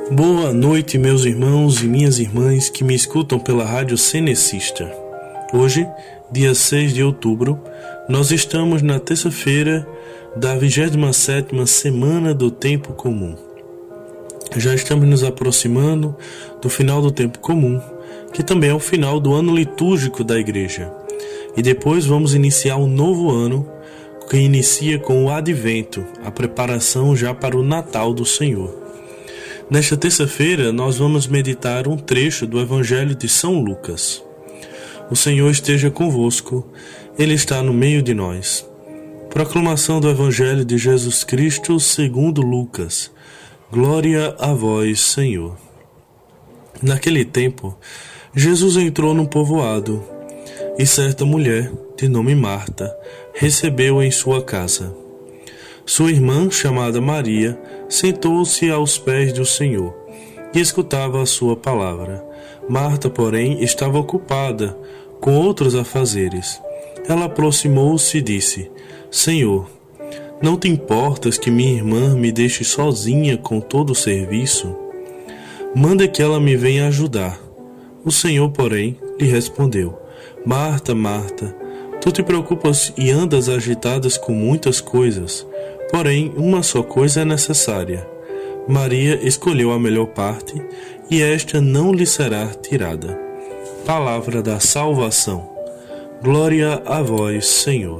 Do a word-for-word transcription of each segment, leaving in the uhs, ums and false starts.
Boa noite, meus irmãos e minhas irmãs que me escutam pela Rádio Cenecista. Hoje, dia seis de outubro, nós estamos na terça-feira da vigésima sétima Semana do Tempo Comum. Já estamos nos aproximando do final do Tempo Comum, que também é o final do ano litúrgico da Igreja. E depois vamos iniciar um novo ano, que inicia com o Advento, a preparação já para o Natal do Senhor. Nesta terça-feira, nós vamos meditar um trecho do Evangelho de São Lucas. O Senhor esteja convosco, Ele está no meio de nós. Proclamação do Evangelho de Jesus Cristo segundo Lucas. Glória a vós, Senhor. Naquele tempo, Jesus entrou num povoado, e certa mulher, de nome Marta, recebeu em sua casa. Sua irmã, chamada Maria, sentou-se aos pés do Senhor e escutava a sua palavra. Marta, porém, estava ocupada com outros afazeres. Ela aproximou-se e disse: Senhor, não te importas que minha irmã me deixe sozinha com todo o serviço? Manda que ela me venha ajudar. O Senhor, porém, lhe respondeu: Marta, Marta, tu te preocupas e andas agitadas com muitas coisas. Porém, uma só coisa é necessária. Maria escolheu a melhor parte, e esta não lhe será tirada. Palavra da salvação. Glória a vós, Senhor.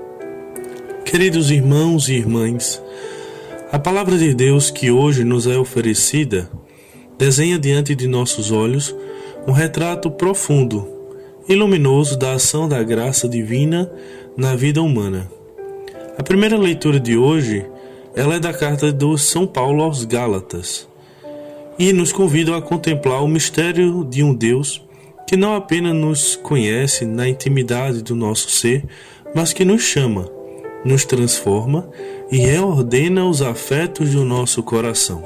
Queridos irmãos e irmãs, a palavra de Deus que hoje nos é oferecida desenha diante de nossos olhos um retrato profundo e luminoso da ação da graça divina na vida humana. A primeira leitura de hoje, ela é da carta de São Paulo aos Gálatas e nos convida a contemplar o mistério de um Deus que não apenas nos conhece na intimidade do nosso ser, mas que nos chama, nos transforma e reordena os afetos do nosso coração.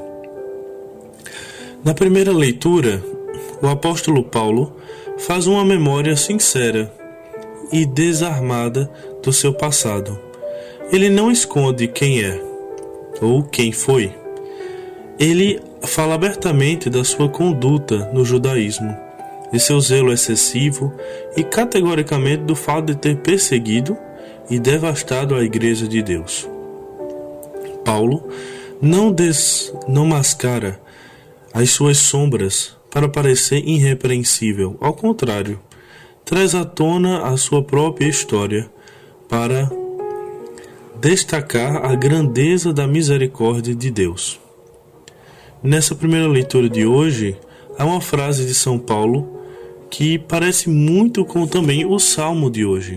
Na primeira leitura, o apóstolo Paulo faz uma memória sincera e desarmada do seu passado. Ele não esconde quem é ou quem foi. Ele fala abertamente da sua conduta no judaísmo, de seu zelo excessivo e categoricamente do fato de ter perseguido e devastado a Igreja de Deus. Paulo não, des, não mascara as suas sombras para parecer irrepreensível. Ao contrário, traz à tona a sua própria história para destacar a grandeza da misericórdia de Deus. Nessa primeira leitura de hoje, há uma frase de São Paulo que parece muito com também o Salmo de hoje.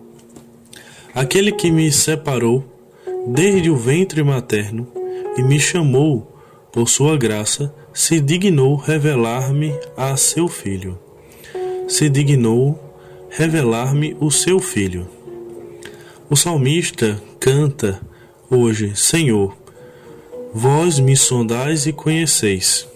Aquele que me separou desde o ventre materno e me chamou por sua graça, se dignou revelar-me a seu filho. Se dignou revelar-me o seu filho. O salmista canta hoje: Senhor, vós me sondais e conheceis.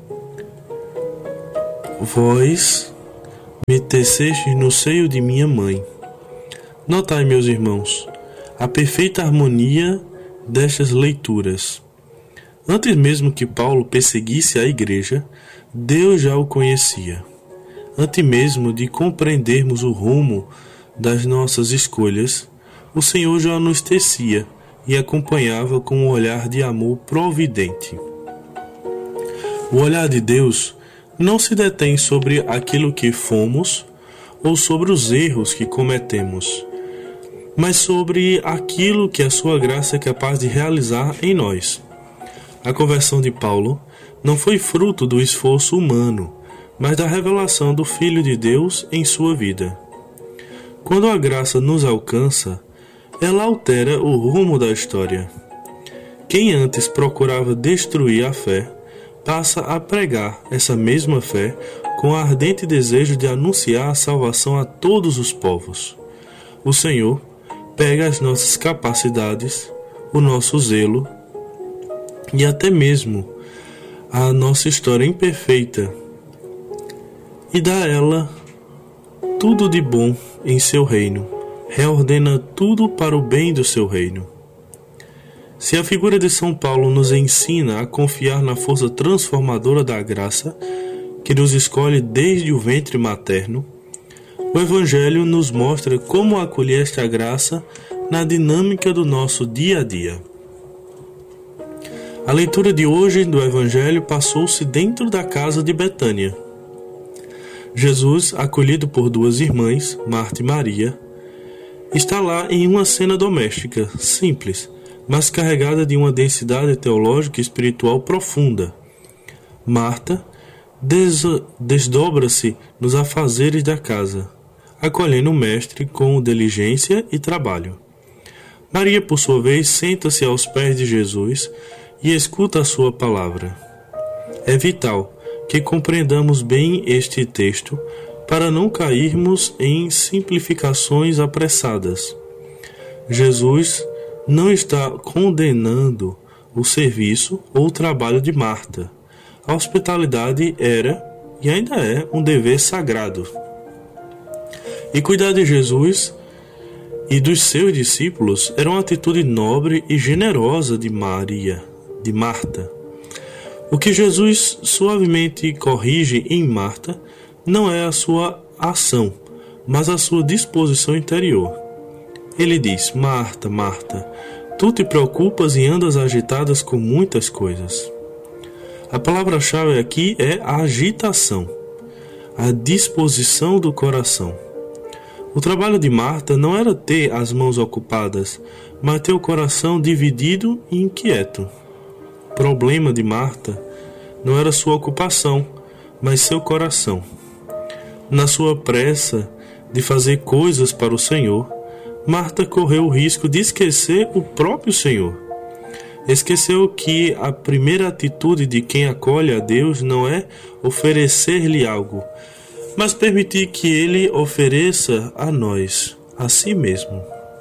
Vós me tecestes no seio de minha mãe. Notai, meus irmãos, a perfeita harmonia destas leituras. Antes mesmo que Paulo perseguisse a igreja, Deus já o conhecia. Antes mesmo de compreendermos o rumo das nossas escolhas, o Senhor já nos tecia e acompanhava com um olhar de amor providente. O olhar de Deus não se detém sobre aquilo que fomos ou sobre os erros que cometemos, mas sobre aquilo que a sua graça é capaz de realizar em nós. A conversão de Paulo não foi fruto do esforço humano, mas da revelação do Filho de Deus em sua vida. Quando a graça nos alcança, ela altera o rumo da história. Quem antes procurava destruir a fé, passa a pregar essa mesma fé com ardente desejo de anunciar a salvação a todos os povos. O Senhor pega as nossas capacidades, o nosso zelo e até mesmo a nossa história imperfeita e dá a ela tudo de bom em seu reino, reordena tudo para o bem do seu reino. Se a figura de São Paulo nos ensina a confiar na força transformadora da graça, que nos escolhe desde o ventre materno, o Evangelho nos mostra como acolher esta graça na dinâmica do nosso dia a dia. A leitura de hoje do Evangelho passou-se dentro da casa de Betânia. Jesus, acolhido por duas irmãs, Marta e Maria, está lá em uma cena doméstica, simples, mas carregada de uma densidade teológica e espiritual profunda. Marta des desdobra-se nos afazeres da casa, acolhendo o mestre com diligência e trabalho. Maria, por sua vez, senta-se aos pés de Jesus e escuta a sua palavra. É vital que compreendamos bem este texto para não cairmos em simplificações apressadas. Jesus não está condenando o serviço ou o trabalho de Marta. A hospitalidade era e ainda é um dever sagrado. E cuidar de Jesus e dos seus discípulos era uma atitude nobre e generosa de Maria, de Marta. O que Jesus suavemente corrige em Marta não é a sua ação, mas a sua disposição interior. Ele diz: Marta, Marta, tu te preocupas e andas agitadas com muitas coisas. A palavra-chave aqui é a agitação, a disposição do coração. O trabalho de Marta não era ter as mãos ocupadas, mas ter o coração dividido e inquieto. O problema de Marta não era sua ocupação, mas seu coração. Na sua pressa de fazer coisas para o Senhor, Marta correu o risco de esquecer o próprio Senhor. Esqueceu que a primeira atitude de quem acolhe a Deus não é oferecer-lhe algo, mas permitir que Ele ofereça a nós, a si mesmo,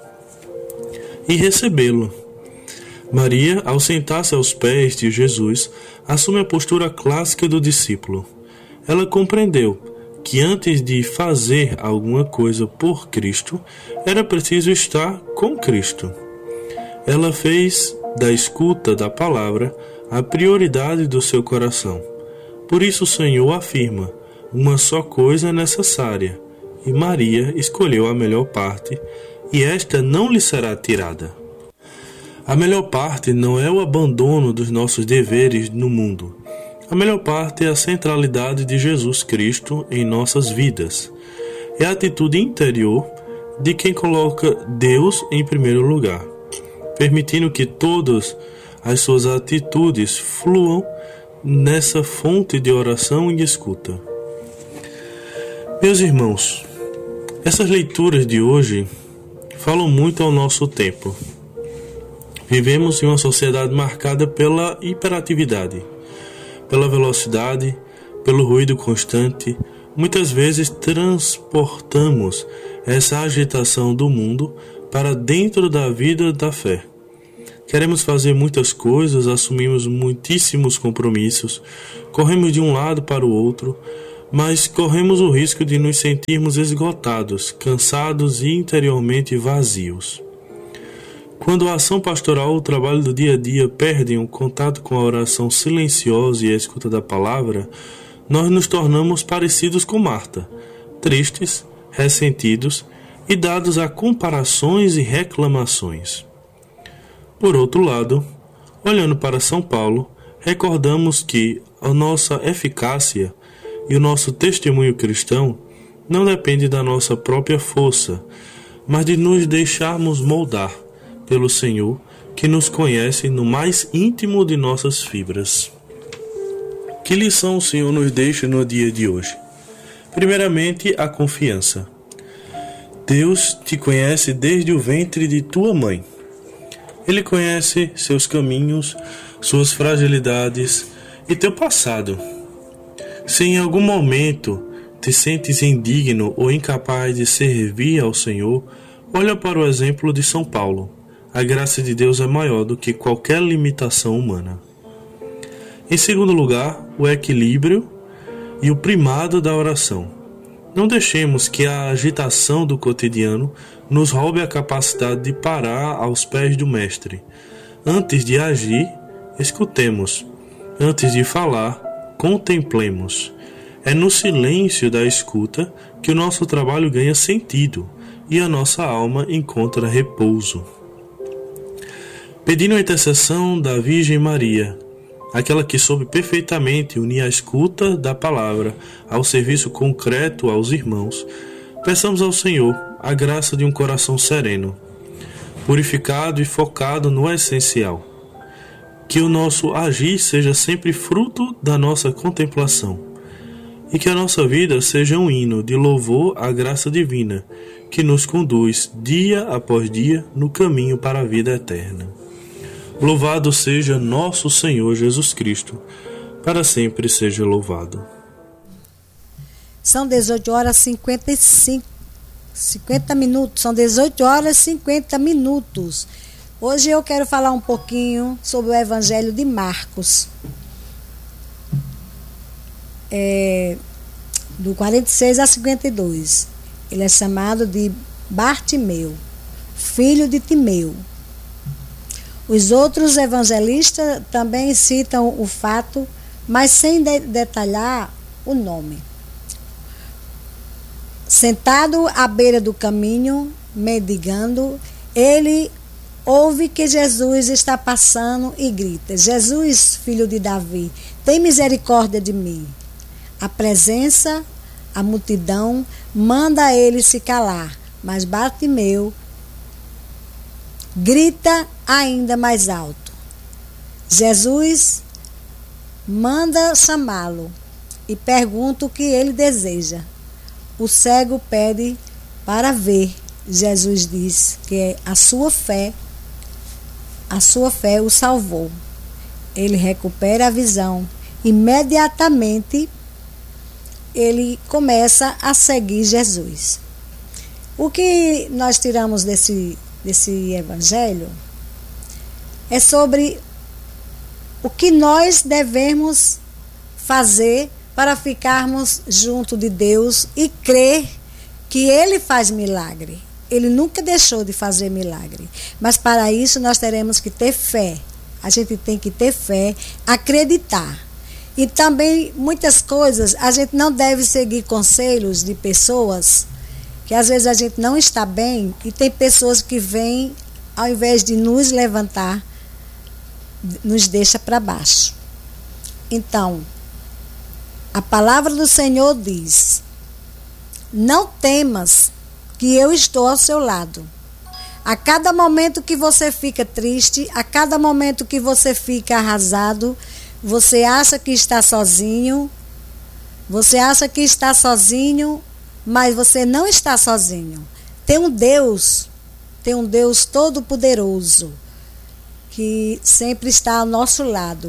e recebê-lo. Maria, ao sentar-se aos pés de Jesus, assume a postura clássica do discípulo. Ela compreendeu que antes de fazer alguma coisa por Cristo, era preciso estar com Cristo. Ela fez da escuta da palavra a prioridade do seu coração. Por isso o Senhor afirma: uma só coisa é necessária, e Maria escolheu a melhor parte, e esta não lhe será tirada. A melhor parte não é o abandono dos nossos deveres no mundo. A melhor parte é a centralidade de Jesus Cristo em nossas vidas. É a atitude interior de quem coloca Deus em primeiro lugar, permitindo que todas as suas atitudes fluam nessa fonte de oração e escuta. Meus irmãos, essas leituras de hoje falam muito ao nosso tempo. Vivemos em uma sociedade marcada pela hiperatividade, pela velocidade, pelo ruído constante. Muitas vezes transportamos essa agitação do mundo para dentro da vida da fé. Queremos fazer muitas coisas, assumimos muitíssimos compromissos, corremos de um lado para o outro, mas corremos o risco de nos sentirmos esgotados, cansados e interiormente vazios. Quando a ação pastoral ou o trabalho do dia a dia perdem o contato com a oração silenciosa e a escuta da palavra, nós nos tornamos parecidos com Marta, tristes, ressentidos e dados a comparações e reclamações. Por outro lado, olhando para São Paulo, recordamos que a nossa eficácia e o nosso testemunho cristão não depende da nossa própria força, mas de nos deixarmos moldar pelo Senhor, que nos conhece no mais íntimo de nossas fibras. Que lição o Senhor nos deixa no dia de hoje? Primeiramente, a confiança. Deus te conhece desde o ventre de tua mãe. Ele conhece seus caminhos, suas fragilidades e teu passado. Se em algum momento te sentes indigno ou incapaz de servir ao Senhor, olha para o exemplo de São Paulo. A graça de Deus é maior do que qualquer limitação humana. Em segundo lugar, o equilíbrio e o primado da oração. Não deixemos que a agitação do cotidiano nos roube a capacidade de parar aos pés do Mestre. Antes de agir, escutemos. Antes de falar, contemplemos. É no silêncio da escuta que o nosso trabalho ganha sentido e a nossa alma encontra repouso. Pedindo a intercessão da Virgem Maria, aquela que soube perfeitamente unir a escuta da palavra ao serviço concreto aos irmãos, peçamos ao Senhor a graça de um coração sereno, purificado e focado no essencial. Que o nosso agir seja sempre fruto da nossa contemplação e que a nossa vida seja um hino de louvor à graça divina que nos conduz dia após dia no caminho para a vida eterna. Louvado seja nosso Senhor Jesus Cristo, para sempre seja louvado. São dezoito horas e cinquenta e cinco, cinquenta minutos, são dezoito horas e cinquenta minutos. Hoje eu quero falar um pouquinho sobre o Evangelho de Marcos, é, do quarenta e seis a cinquenta e dois. Ele é chamado de Bartimeu, filho de Timeu. Os outros evangelistas também citam o fato, mas sem de- detalhar o nome. Sentado à beira do caminho, mendigando, ele ouve que Jesus está passando e grita: Jesus, filho de Davi, tem misericórdia de mim. A presença, a multidão, manda ele se calar, mas Bartimeu grita ainda mais alto. Jesus manda chamá-lo e pergunta o que ele deseja. O cego pede para ver. Jesus diz que a sua fé, a sua fé o salvou. Ele recupera a visão. Imediatamente ele começa a seguir Jesus. O que nós tiramos desse, desse evangelho é sobre o que nós devemos fazer para ficarmos junto de Deus e crer que Ele faz milagre. Ele nunca deixou de fazer milagre. Mas para isso nós teremos que ter fé. A gente tem que ter fé, acreditar. E também muitas coisas, a gente não deve seguir conselhos de pessoas que às vezes a gente não está bem e tem pessoas que vêm, ao invés de nos levantar, nos deixa para baixo. Então, a palavra do Senhor diz: não temas, que eu estou ao seu lado. A cada momento que você fica triste, a cada momento que você fica arrasado, você acha que está sozinho, você acha que está sozinho, mas você não está sozinho. Tem um Deus, tem um Deus todo-poderoso, que sempre está ao nosso lado.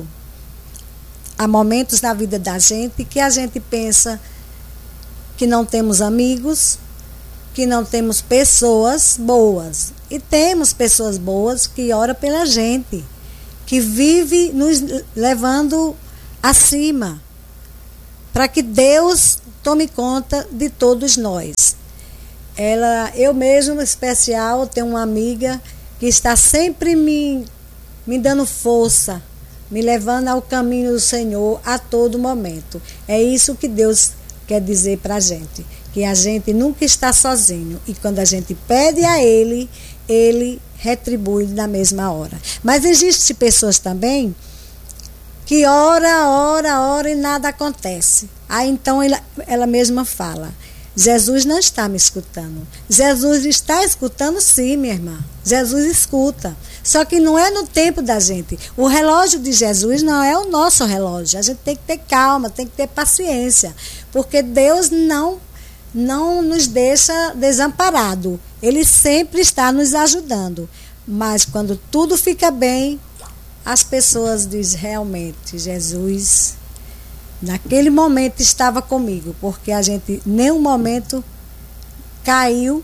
Há momentos na vida da gente que a gente pensa que não temos amigos, que não temos pessoas boas. E temos pessoas boas que oram pela gente, que vive nos levando acima, para que Deus tome conta de todos nós. Ela, eu mesmo, em especial, tenho uma amiga que está sempre me, me dando força, me levando ao caminho do Senhor a todo momento. É isso que Deus quer dizer para a gente, que a gente nunca está sozinho. E quando a gente pede a Ele, Ele retribui na mesma hora. Mas existem pessoas também que ora, ora, ora e nada acontece. Aí então ela, ela mesma fala: Jesus não está me escutando. Jesus está escutando sim, minha irmã. Jesus escuta. Só que não é no tempo da gente. O relógio de Jesus não é o nosso relógio. A gente tem que ter calma, tem que ter paciência. Porque Deus não, não nos deixa desamparado. Ele sempre está nos ajudando. Mas quando tudo fica bem, as pessoas dizem: realmente, Jesus naquele momento estava comigo, porque a gente em nenhum momento caiu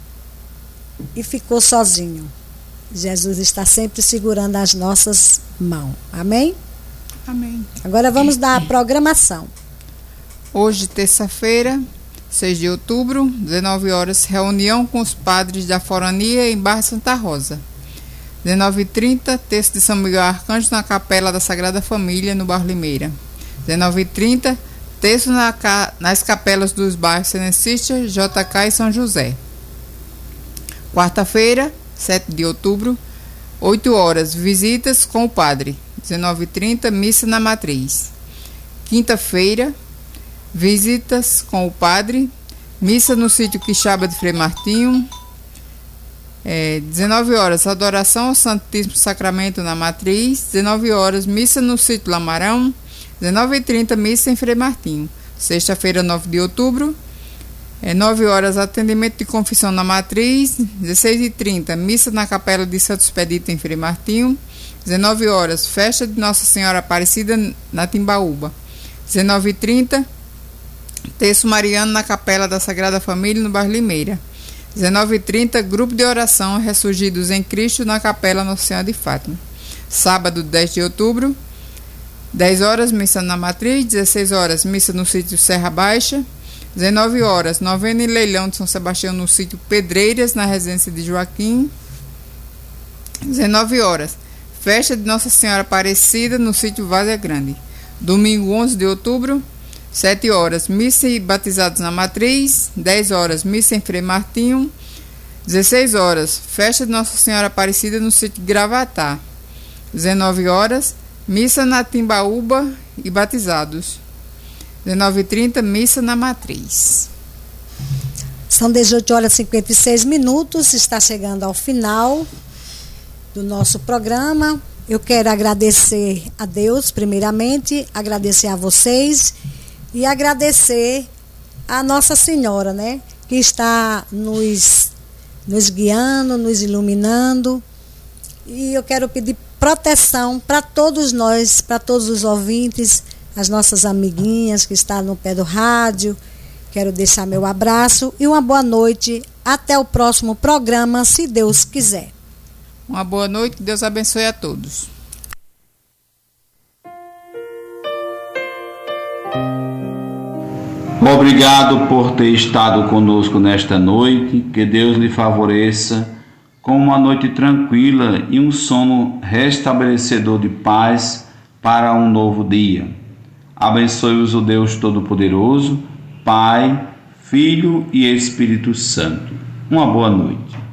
e ficou sozinho. Jesus está sempre segurando as nossas mãos. Amém? Amém. Agora vamos dar a programação. Hoje, terça-feira, seis de outubro, dezenove horas, reunião com os padres da Forania em Barra Santa Rosa. dezenove e trinta, terço de São Miguel Arcanjo na Capela da Sagrada Família, no bairro Limeira. dezenove e trinta, terço na, nas capelas dos bairros Senecistas, J K e São José. Quarta-feira, sete de outubro, oito horas, visitas com o padre. dezenove e trinta, missa na matriz. Quinta-feira, visitas com o padre, missa no sítio Quixaba de Frei Martinho. É, dezenove horas, adoração ao Santíssimo Sacramento na matriz. dezenove horas, missa no sítio Lamarão. dezenove e trinta, missa em Frei Martinho. Sexta-feira, nove de outubro, é, nove horas, atendimento de confissão na matriz. dezesseis e trinta, missa na Capela de Santo Expedito em Frei Martinho. dezenove horas, festa de Nossa Senhora Aparecida na Timbaúba. dezenove e trinta, terço mariano na Capela da Sagrada Família no bairro Limeira. dezenove e trinta, grupo de oração Ressurgidos em Cristo na Capela Nossa Senhora de Fátima. Sábado, dez de outubro, dez horas, missa na matriz. dezesseis horas, missa no sítio Serra Baixa. dezenove horas, novena e leilão de São Sebastião no sítio Pedreiras, na residência de Joaquim. dezenove horas, festa de Nossa Senhora Aparecida no sítio Várzea Grande. Domingo, onze de outubro, sete horas, missa e batizados na matriz. dez horas, missa em Frei Martinho. dezesseis horas, festa de Nossa Senhora Aparecida no sítio Gravatá. dezenove horas, missa na Timbaúba e batizados. dezenove e trinta, missa na matriz. São dezoito horas e cinquenta e seis minutos, está chegando ao final do nosso programa. Eu quero agradecer a Deus, primeiramente, agradecer a vocês e agradecer a Nossa Senhora, né, que está nos, nos guiando, nos iluminando. E eu quero pedir proteção para todos nós, para todos os ouvintes, as nossas amiguinhas que estão no pé do rádio. Quero deixar meu abraço e uma boa noite. Até o próximo programa, se Deus quiser. Uma boa noite, Deus abençoe a todos. Obrigado por ter estado conosco nesta noite. Que Deus lhe favoreça com uma noite tranquila e um sono restabelecedor de paz para um novo dia. Abençoe-os o Deus Todo-Poderoso, Pai, Filho e Espírito Santo. Uma boa noite.